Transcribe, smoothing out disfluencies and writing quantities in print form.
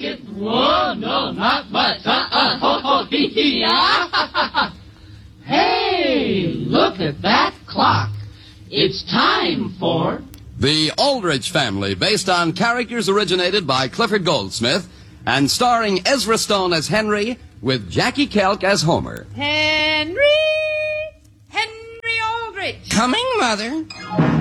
Whoa, no, not much. Yeah. Hey, look at that clock. It's time for... The Aldrich Family, based on characters originated by Clifford Goldsmith and starring Ezra Stone as Henry with Jackie Kelk as Homer. Henry Aldrich. Coming, Mother.